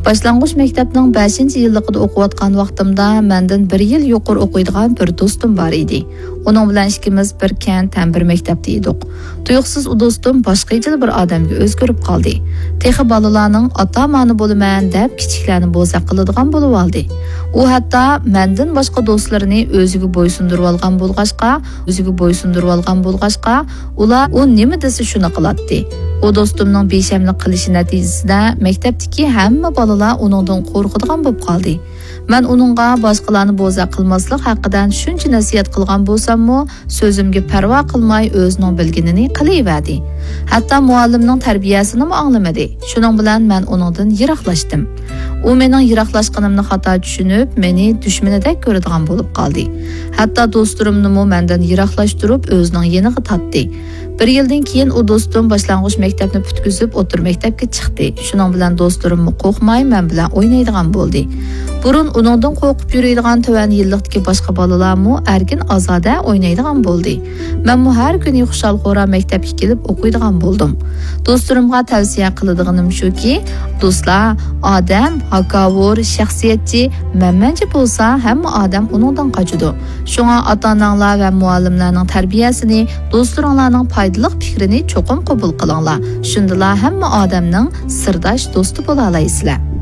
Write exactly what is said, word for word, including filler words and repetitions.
Boshlang'ich maktabning beshinchi yilligida o'qiyotgan vaqtimda mendan bir yil yuqori o'qiydigan bir do'stim bor edi. Uning bilan ikkimiz bir kent ham bir maktabda edik. Tuyuqsiz u do'stim boshqacha bir odamga o'zgarib qoldi. Texi bolalarning ota-ona bo'laman deb kichiklarni bo'za qiladigan bo'lib oldi. U hatto mendan boshqa do'stlarini o'ziga bo'ysundirib olgan bo'lg'achqa, o'ziga bo'ysundirib olgan bo'lg'achqa, ular u nima desa shuni qiladi. O do'stimning beshamlik qilishi natijasida maktabdagi hamma bolalar uningdan qo'rqadigan bo'lib qoldi. Men uningga boshqalarni bo'za qilmaslik haqidan shuncha nasihat qilgan bo'lsam-mu, so'zimga parvo qilmay o'zining bilginini qilaverdi. Hatto muallimning tarbiyasini ham anglamadi. Shuning bilan men uningdan yiroqlashdim. U mening yiroqlashganimni xato tushunib, meni dushmanidek ko'radigan bo'lib qoldi. Hatto do'stlarimni ham mendan yiroqlashtirib, o'zining yeniga tatdi. Bir yildan keyin u do'stim boshlang'ich maktabni putkizib, o'tir maktabga chiqdi. Shuning bilan do'stlarimni qo'rqmay men bilan o'ynaydigan bo'ldi. Burun uningdan qo'rqib yuradigan to'rt yillikdagi boshqa bolalarmi erkin ozoda o'ynaydigan bo'ldi. Men mu har kuni xushal-xo'ra maktabga kelib o'qiydigan bo'ldim. Do'stlarimga tavsiya qiladiganim shuki, do'stlar, odam hakavur, shaxsiyatchi, menmencha bo'lsa, hamma odam uningdan qochadi. Shunga ota-onalar va muallimlarning tarbiyasini, do'stlaringlarning foydali fikrini cho'qim qabul qilinglar. Shundala hamma odamning sirdosh do'sti bo'la olasizlar.